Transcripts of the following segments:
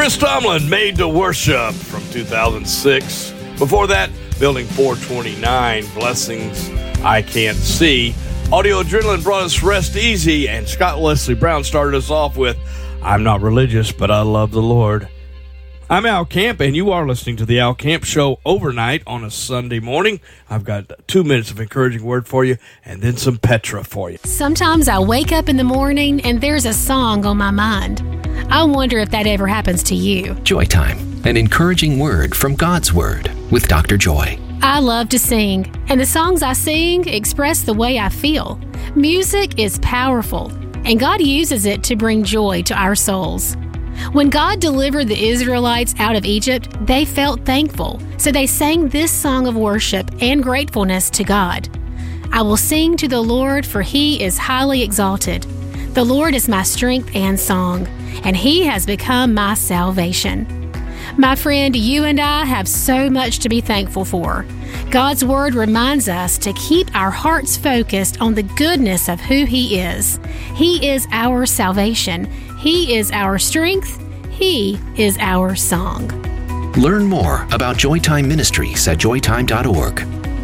Chris Tomlin, Made to Worship from 2006. Before that, Building 429, Blessings I Can't See. Audio Adrenaline brought us Rest Easy, and Scott Leslie Brown started us off with I'm Not Religious, But I Love the Lord. I'm Al Camp, and you are listening to the Al Camp Show overnight on a Sunday morning. I've got 2 minutes of encouraging word for you, and then some Petra for you. Sometimes I wake up in the morning, and there's a song on my mind. I wonder if that ever happens to you. Joy Time, an encouraging word from God's Word with Dr. Joy. I love to sing, and the songs I sing express the way I feel. Music is powerful, and God uses it to bring joy to our souls. When God delivered the Israelites out of Egypt, they felt thankful, so they sang this song of worship and gratefulness to God. I will sing to the Lord, for He is highly exalted. The Lord is my strength and song, and He has become my salvation. My friend, you and I have so much to be thankful for. God's Word reminds us to keep our hearts focused on the goodness of who He is. He is our salvation. He is our strength. He is our song. Learn more about Joytime Ministries at joytime.org.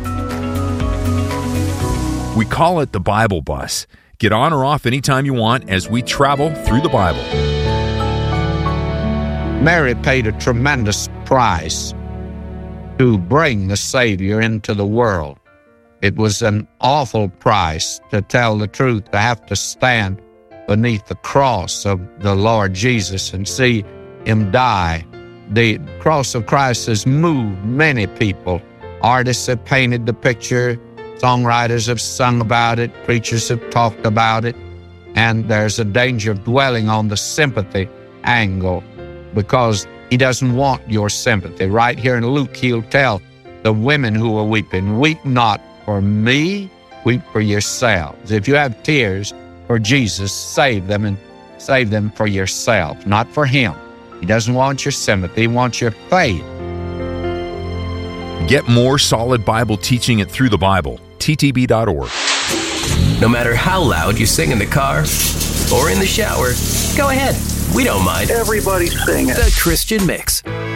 We call it the Bible Bus. Get on or off anytime you want as we travel through the Bible. Mary paid a tremendous price to bring the Savior into the world. It was an awful price, to tell the truth, to have to stand beneath the cross of the Lord Jesus and see Him die. The cross of Christ has moved many people. Artists have painted the picture, songwriters have sung about it, preachers have talked about it, and there's a danger of dwelling on the sympathy angle because He doesn't want your sympathy. Right here in Luke, He'll tell the women who are weeping, weep not for me, weep for yourselves. If you have tears for Jesus, save them, and save them for yourself, not for Him. He doesn't want your sympathy, He wants your faith. Get more solid Bible teaching it through the Bible. ttb.org. No matter how loud you sing in the car or in the shower, go ahead. We don't mind. Everybody's singing. The Christian Mix